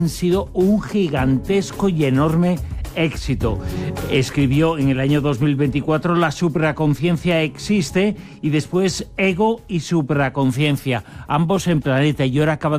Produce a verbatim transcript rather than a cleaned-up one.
han sido un gigantesco y enorme éxito. Escribió en el año dos mil veinticuatro La supraconciencia existe y después Ego y supraconciencia, ambos en Planeta, y ahora acaba de